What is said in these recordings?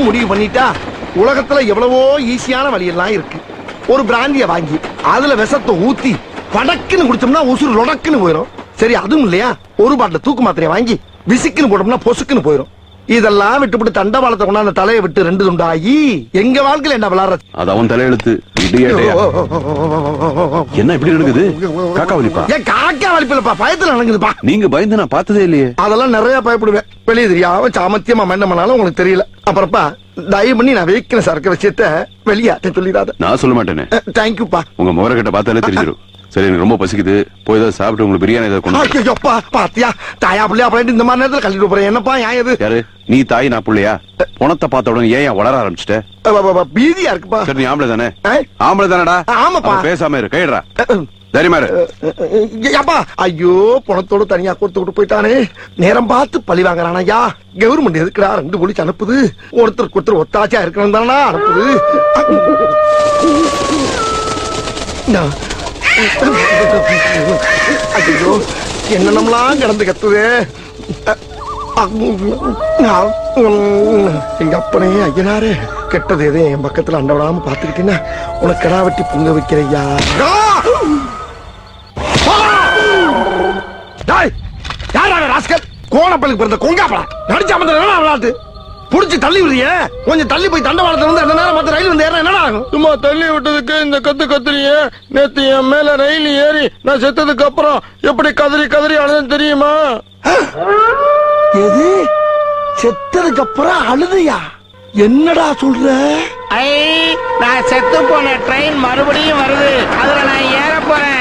குடிக்கணும்னு முடிவு பண்ணிட்டா உலகத்துல எவ்வளவோ ஈஸியான வழி எல்லாம் இருக்கு. ஒரு பிராந்திய வாங்கி அதுல விஷத்தை ஊத்தி படக்குன்னு குடிச்சோம்னா உசுறு லொடக்குன்னு போயிடும். சரி, அதுவும் இல்லையா, ஒரு பாட்டில் தூக்கு மாத்திரையை வாங்கி விசிக்குன்னு போட்டோம்னா பொசுக்குன்னு போயிடும். இதெல்லாம் விட்டுவிட்டு தண்டவாளத்தை கொண்டாந்து தலையை விட்டு 2 துண்டாகி எங்க வாழ்க்கையில என்ன விளாடுறது? அது அவன் தலையெழுத்து. என்ன இப்படி நடக்குது? காக்கா வலிப்பா? ஏன் காக்கா வலிப்பில்லப்பா, பயத்துல நடக்குதுப்பா. நீங்க பயந்து நான் பார்த்ததே இல்லையே. அதெல்லாம் நிறைய பயப்படுவேன். வெளியே தெரியாம சாமத்தியமா என்ன பண்ணாலும் உங்களுக்கு தெரியல. அப்புறப்பா தயவு பண்ணி நான் வைக்கிற சரக்கு விஷயத்த வெளியாட்ட சொல்லிடாத. நான் சொல்ல மாட்டேனே. தேங்க்யூப்பா. உங்க முறை கிட்ட பார்த்தாலே தெரிஞ்சிடும். சரி, எனக்கு ரொம்ப பசிக்குது, போய் ஏதாவது சாப்பிட்டு உங்களுக்கு பிரியாணி ஏதாவது கொண்டு. பாத்தியா, தாயா பிள்ளையா அப்படின்ட்டு இந்த மாதிரி நேரத்தில் கழிட்டு போறேன். என்னப்பா யாரு? யாரு நீ? தாய் நான் பிள்ளையா? பணத்தை பார்த்த உடனே ஏன் வளர ஆரம்பிச்சிட்ட? பீதியா இருக்குப்பா. சரி, நீ ஆம்பளை தானே? ஆம்பளை தானடா? ஆமாப்பா. பேசாம இரு, கைடுறா. தைரியமா இரு. அப்பா, ஐயோ, பணத்தோட தனியா கொடுத்து போயிட்டானே. நேரம் பார்த்து பழி வாங்குறானா? ஐயா, கவர்மெண்ட் எதுக்குடா 2 போலீஸ் அனுப்புது? ஒருத்தருக்கு ஒருத்தர் ஒத்தாச்சியா இருக்கணும் தானா அனுப்புது? ஐயோ, என்னென்னலாம் கிடந்து கத்துது. எங்க அப்பனே ஐயனாரு, கெட்டது எதே என் பக்கத்துல அண்ட விடாம பாத்துக்கிட்டீங்கன்னா உனக்கு கடா வெட்டி பொங்க வைக்கிறையா. கோணப்பள்ளிக்கு பிறந்த கொங்காப்படா நடிச்சா விளையாட்டு புடிச்சு தள்ளி விடுறிய. கொஞ்சம் தள்ளி போய் தண்டவாளத்துல வந்து அந்த நேரம் ரயில் வந்து ஏற என்னடா ஆகும்? சும்மா தள்ளி விட்டதுக்கு இந்த கத்துறிய. நேத்து என் மேல ரயில் ஏறி நான் செத்ததுக்கு அப்புறம் எப்படி கதறி அழுதுன்னு தெரியுமா? எது? செத்ததுக்கு அப்புறம் அழுதையா? என்னடா சொல்ற? நான் செத்து போன ட்ரெயின் மறுபடியும் வருது, அதுல நான் ஏற போறேன்.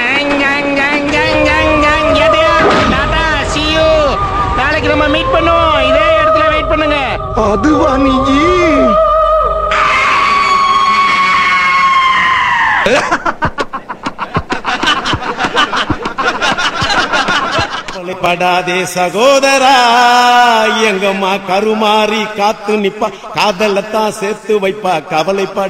நாளைக்கு நம்ம மீட் பண்ணுவோம், இதே இடத்துல வெயிட் பண்ணுங்க. அதுவா நீ? படாதே சகோதரா, எங்கம்மா கருமாறி காத்து நிப்பா, காதலத்தான் சேர்த்து வைப்பா, கவலைப்பட